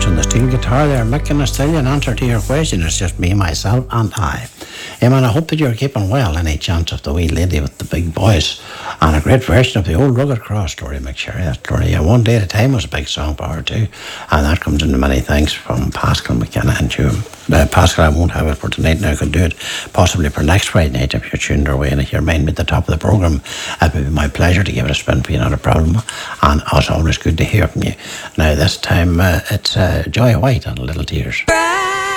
on the steel guitar there. Mick, can I tell you an answer to your question? It's just me, myself, and I. Man, I hope that you're keeping well. Any chance of the wee lady with the big boys, and a great version of the old Rugged Cross story, Mick Sherry. That story, yeah, One Day at a Time was a big song for her too, and that comes into many thanks from Pascal McKenna and you. Pascal, I won't have it for tonight. Now I could do it possibly for next Friday night if you're tuned our way. And if you remind me at the top of the programme, it would be my pleasure to give it a spin for you, not a problem. And it's always good to hear from you. Now this time it's Joy White and Little Tears.